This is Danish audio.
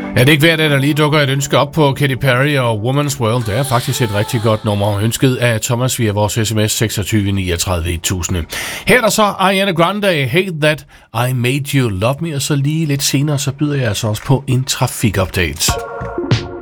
Er det ikke værd, at der lige dukker et ønske op på Katy Perry og Woman's World? Det er faktisk et rigtig godt nummer, ønsket af Thomas via vores sms 26 39 1000. Her er der så Ariana Grande, Hate That I Made You Love Me, og så lige lidt senere, så byder jeg altså også på en trafikupdate.